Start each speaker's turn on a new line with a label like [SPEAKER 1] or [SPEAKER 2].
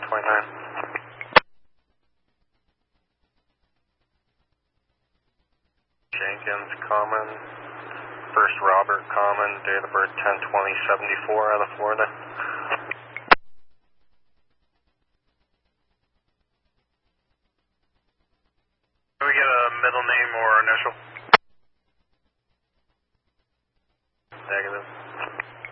[SPEAKER 1] Jenkins, Common. First Robert, Common. Date of birth 10/20/74 out of Florida. Can we get a middle name or initial?